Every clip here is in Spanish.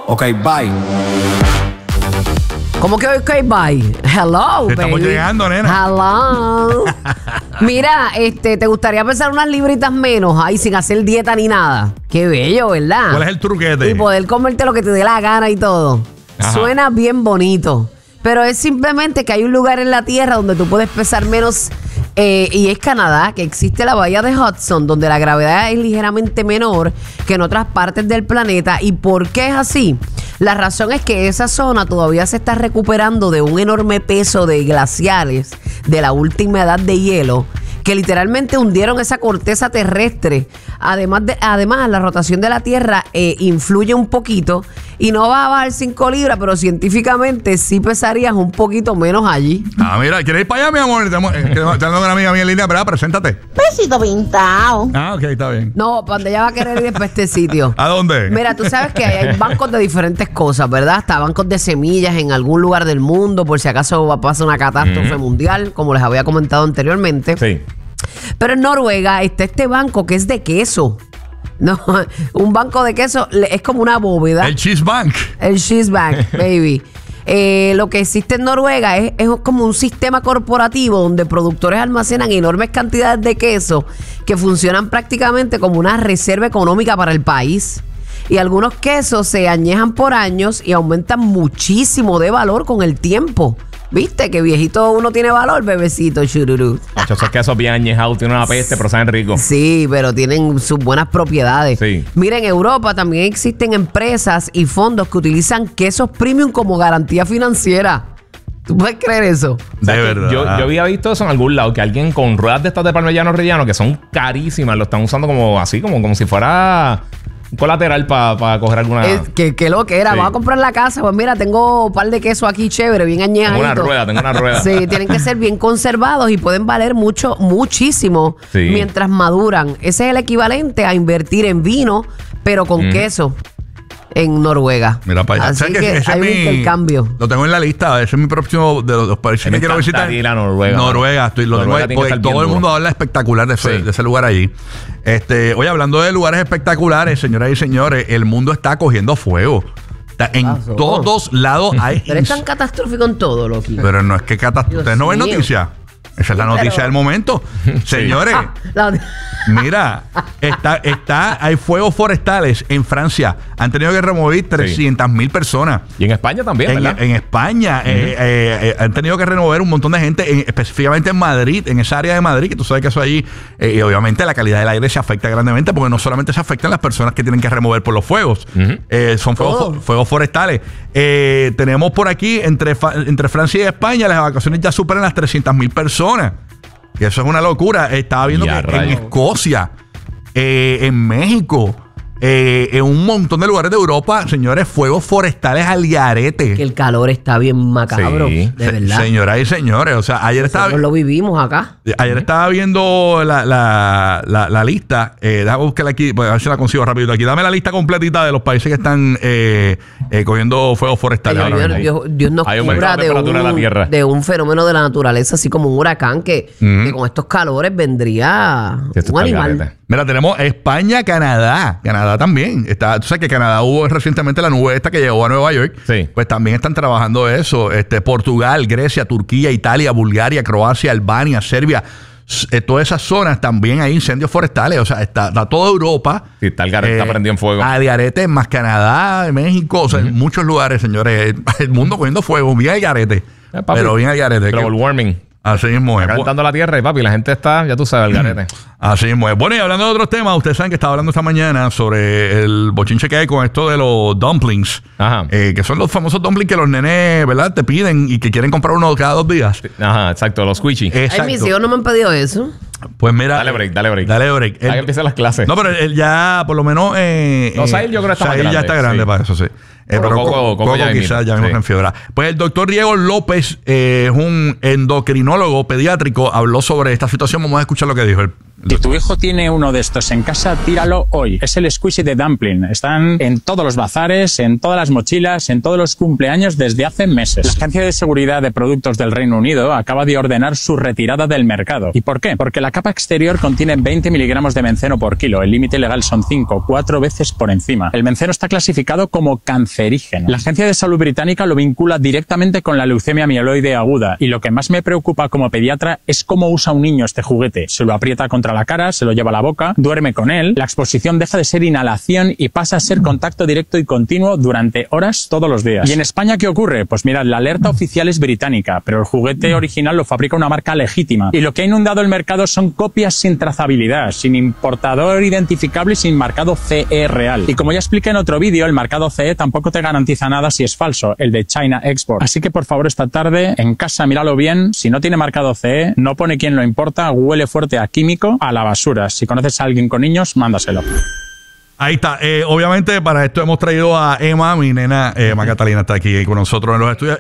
Ok, bye. ¿Cómo que ok, bye? Hello, baby. Estamos llegando, nena. Hello. Mira, ¿te gustaría pesar unas libritas menos ahí sin hacer dieta ni nada? Qué bello, ¿verdad? ¿Cuál es el truquete? Y poder comerte lo que te dé la gana y todo. Ajá. Suena bien bonito. Pero es simplemente que hay un lugar en la Tierra donde tú puedes pesar menos, y es Canadá, que existe la bahía de Hudson, donde la gravedad es ligeramente menor que en otras partes del planeta. ¿Y por qué es así? La razón es que esa zona todavía se está recuperando de un enorme peso de glaciares de la última edad de hielo, que literalmente hundieron esa corteza terrestre. Además, la rotación de la Tierra influye un poquito y no va a bajar 5 libras, pero científicamente sí pesarías un poquito menos allí. Ah, mira, ¿quieres ir para allá, mi amor? Tengo una amiga mía en línea, ¿verdad? Preséntate. Besito pintado. Ah, ok, está bien. No, para donde ella va a querer ir es para este sitio. ¿A dónde? Mira, tú sabes que hay bancos de diferentes cosas, ¿verdad? Hasta bancos de semillas en algún lugar del mundo, por si acaso va a pasar una catástrofe mundial, como les había comentado anteriormente. Sí. Pero en Noruega está este banco que es de queso. No, un banco de queso es como una bóveda. El Cheese Bank. El Cheese Bank, baby. Lo que existe en Noruega es como un sistema corporativo donde productores almacenan enormes cantidades de queso que funcionan prácticamente como una reserva económica para el país. Y algunos quesos se añejan por años y aumentan muchísimo de valor con el tiempo. ¿Viste? Que viejito uno tiene valor, bebecito, chururú. Esos quesos bien añejados, tienen una peste, pero saben rico. Sí, pero tienen sus buenas propiedades. Sí. Mira, en Europa también existen empresas y fondos que utilizan quesos premium como garantía financiera. ¿Tú puedes creer eso? De verdad. Yo había visto eso en algún lado, que alguien con ruedas de estas de parmellano rellano, que son carísimas, lo están usando como así, como si fuera un colateral para coger alguna... Que lo que era, Sí. vamos a comprar la casa, pues mira, tengo un par de quesos aquí chévere, bien añejadito. Tengo una rueda. Sí, tienen que ser bien conservados y pueden valer muchísimo Sí. mientras maduran. Ese es el equivalente a invertir en vino, pero con queso en Noruega. Mira para allá. Así ¿Sabes que ese hay un es mi- intercambio. Lo tengo en la lista. Ese es mi próximo de los países Me que quiero visitar. encantaría ir a Noruega. Noruega. Lo tengo Noruega ahí, tiene que porque estar todo bien el mundo duro. habla espectacular de Sí. ese lugar allí. Oye, hablando de lugares espectaculares, señoras y señores, el mundo está cogiendo fuego. En pasó? todos lados hay... Pero es tan catastrófico en todo, Loki. Pero no es que catástrofe. ¿Ustedes no ven Dios mío. noticias? Esa es la noticia Pero- del momento. Señores, mira, hay fuegos forestales en Francia. Han tenido que remover 300,000 personas. Y en España también, ¿verdad? En España han tenido que remover un montón de gente, específicamente en Madrid, en esa área de Madrid, que tú sabes que eso allí, y obviamente la calidad del aire se afecta grandemente, porque no solamente se afectan las personas que tienen que remover por los fuegos, son fuegos forestales. Tenemos por aquí, entre Francia y España, las evacuaciones ya superan las 300,000 personas. Que eso es una locura. Estaba viendo Ya, que en rayos. Escocia, en México, en un montón de lugares de Europa, señores, fuegos forestales al garete. Que el calor está bien macabro, Sí. de verdad. Señoras y señores, o sea, ayer Nosotros lo vivimos acá. estaba viendo la lista. Déjame buscarla aquí, pues, a ver si la consigo rapidito aquí. Dame la lista completita de los países que están cogiendo fuegos forestales. ahora mismo. Dios nos Hay aumento cubra de la temperatura de la tierra. de un fenómeno de la naturaleza, así como un huracán, que con estos calores vendría Sí, esto un está al animal. garete. Mira, tenemos España, Canadá. Canadá también. Tú sabes que Canadá hubo recientemente la nube esta que llegó a Nueva York. Sí. Pues también están trabajando eso. Portugal, Grecia, Turquía, Italia, Bulgaria, Croacia, Albania, Serbia. Todas esas zonas también hay incendios forestales. O sea, está toda Europa. Sí, está el garete, está prendido en fuego. Al garete, más Canadá, México. O sea, en muchos lugares, señores. El mundo cogiendo fuego. Bien al garete. Papi, pero bien al garete. Global warming. Así mismo es. Calentando la tierra y papi, la gente está, ya tú sabes, al garete. Así mismo es. Bueno, y hablando de otros temas, ustedes saben que estaba hablando esta mañana sobre el bochinche que hay con esto de los dumplings. Ajá. Que son los famosos dumplings que los nenes, ¿verdad? Te piden y que quieren comprar uno cada 2 días. Ajá, exacto, los squishy. Ay, Exacto. mis hijos no me han pedido eso. Pues mira. Dale break. Dale break. Hay que empezar las clases. No, pero él ya, por lo menos. No, Sahil yo creo que está más Sahil ya grande, está grande sí. para eso, sí. Pero Pero Coco ya quizás mismo, ya mismo sí. se enfiebra. Pues el doctor Diego López es un endocrinólogo pediátrico. Habló sobre esta situación. Vamos a escuchar lo que dijo él. Si tu hijo tiene uno de estos en casa, tíralo hoy. Es el squishy de dumpling. Están en todos los bazares, en todas las mochilas, en todos los cumpleaños desde hace meses. La Agencia de Seguridad de Productos del Reino Unido acaba de ordenar su retirada del mercado. ¿Y por qué? Porque la capa exterior contiene 20 miligramos de benceno por kilo. El límite legal son 5, 4 veces por encima. El benceno está clasificado como cancerígeno. La Agencia de Salud británica lo vincula directamente con la leucemia mieloide aguda. Y lo que más me preocupa como pediatra es cómo usa un niño este juguete. Se lo aprieta contra la cara, se lo lleva a la boca, duerme con él. La exposición deja de ser inhalación y pasa a ser contacto directo y continuo durante horas todos los días. ¿Y en España qué ocurre? Pues mirad, la alerta oficial es británica, pero el juguete original lo fabrica una marca legítima. Y lo que ha inundado el mercado son copias sin trazabilidad, sin importador identificable y sin marcado CE real. Y como ya expliqué en otro vídeo, el marcado CE tampoco te garantiza nada si es falso, el de China Export. Así que por favor esta tarde en casa míralo bien, si no tiene marcado CE, no pone quién lo importa, huele fuerte a químico, a la basura. Si conoces a alguien con niños, mándaselo. Ahí está. Obviamente para esto hemos traído a Emma, mi nena. Emma Catalina está aquí con nosotros en los estudios.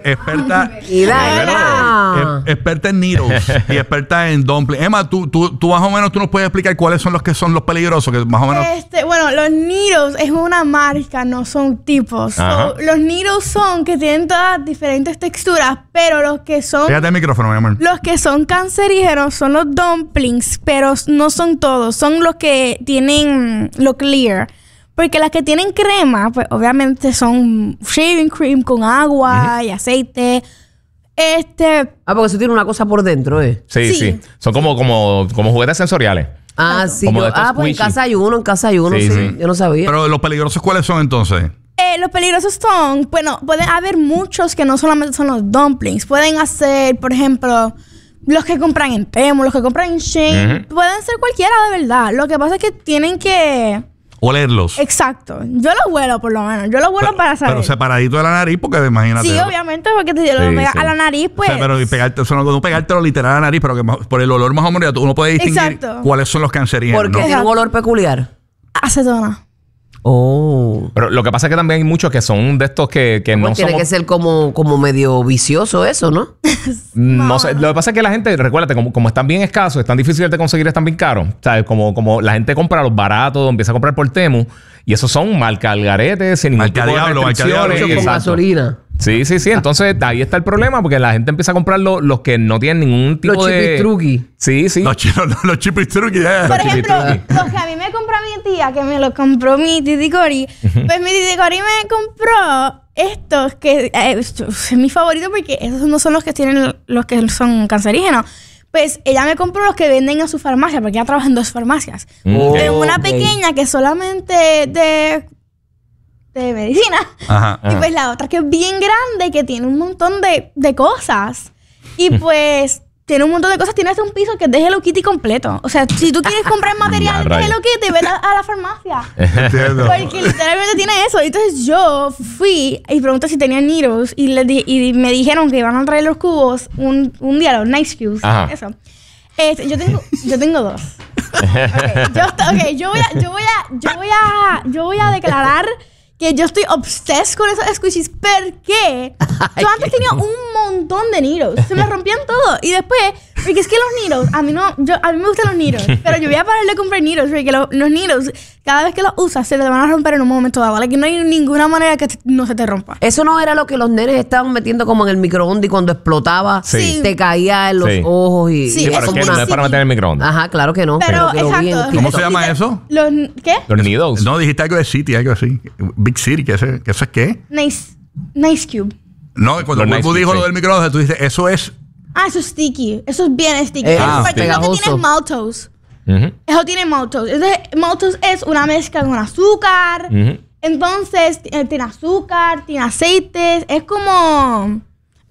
Experta en needles y experta en dumpling. Emma, tú más o menos tú nos puedes explicar cuáles son los peligrosos, que más o menos. Bueno, los needles es una marca, no son tipos. So, los needles son que tienen todas diferentes texturas, pero los que son. Fíjate el micrófono, mi amor. Los que son cancerígenos son los dumplings, pero no son todos. Son los que tienen lo clear. Porque las que tienen crema, pues obviamente son shaving cream con agua y aceite. porque eso tiene una cosa por dentro, ¿eh? Sí. Son como juguetes sensoriales. Ah, sí. Pues en casa hay uno, sí. Yo no sabía. Pero los peligrosos, ¿cuáles son entonces? Los peligrosos son, bueno, pueden haber muchos que no solamente son los dumplings. Pueden hacer, por ejemplo, los que compran en Temu, los que compran en Shein. Pueden ser cualquiera de verdad. Lo que pasa es que tienen que olerlos. Exacto. Yo los huelo por lo menos. Yo los huelo para saber. Pero separadito de la nariz, porque imagínate. Sí, obviamente, porque te lo pegas a la nariz, pues. O sea, pero no pegártelo literal a la nariz, pero que por el olor más o menos uno puede distinguir cuáles son los cancerígenos. Porque tiene un olor peculiar. Acetona. Oh. Pero lo que pasa es que también hay muchos que son de estos que no tiene que ser como medio vicioso eso, ¿no? No sé. Lo que pasa es que la gente, recuérdate, como están bien escasos, están difíciles de conseguir, están bien caros. ¿Sabes? Como la gente compra los baratos, empieza a comprar por Temu. Y esos son marca algarete, sin ningún tipo de restricciones. Con gasolina. Sí. Entonces, ahí está el problema, porque la gente empieza a comprar los que no tienen ningún tipo de... Los chipistruqui. Sí. Los chipistruqui, Por ejemplo, los que a mí me compró mi tía, que me los compró mi Titi Cori, pues mi Titi Cori me compró estos, que es mi favorito porque esos no son los que tienen los que son cancerígenos. Pues ella me compró los que venden a su farmacia, porque ella trabaja en 2 farmacias. Pero una pequeña que solamente de medicina. Y pues la otra que es bien grande, que tiene un montón de cosas. Y pues tiene un montón de cosas. Tiene hasta un piso que es de Hello Kitty completo. O sea, si tú quieres comprar material de Hello Kitty, vete a la farmacia. Entiendo. Porque literalmente tiene eso. Entonces yo fui y pregunté si tenían needles y me dijeron que iban a traer los cubos un día, los Nice Cubes. Eso. Yo tengo 2. Yo voy a declarar que yo estoy obsessed con esos squishies porque yo antes tenía un montón de needles. Se me rompían todo. Y después, porque es que los needles, a mí me gustan los needles, pero yo voy a parar de comprar needles porque los needles, cada vez que los usas, se te van a romper en un momento dado. Que no hay ninguna manera que no se te rompa. Eso no era lo que los nenes estaban metiendo como en el microondas y cuando explotaba te caía en los ojos y... Sí, pero es que no es para meter en el microondas. Ajá, claro que no. Pero exacto. ¿Cómo se llama eso? ¿Qué? Los needles. No, dijiste algo de City, algo así. Big City, ¿que eso es qué? Nice Cube. No, cuando Bulbu dijo lo del microondas, tú dices, eso es... eso es sticky. Eso es bien sticky. Eso tiene maltose. Eso tiene maltose. Entonces, maltose es una mezcla con azúcar. Entonces, tiene azúcar, tiene aceites. Es como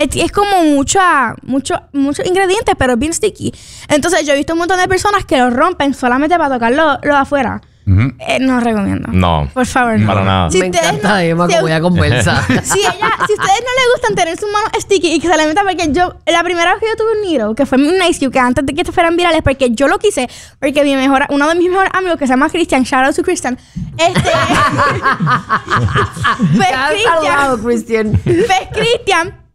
muchos ingredientes, pero es bien sticky. Entonces, yo he visto un montón de personas que lo rompen solamente para tocarlo de afuera. No recomiendo. No. Por favor, no. Para nada. Me encanta Emma, que voy a conversar. Si ustedes no les gustan tener sus manos sticky y que se le meta, porque la primera vez que yo tuve un needle, que fue un Nice Cube, que antes de que te fueran virales, porque yo lo quise, porque uno de mis mejores amigos, que se llama Christian, shout out to Christian, Christian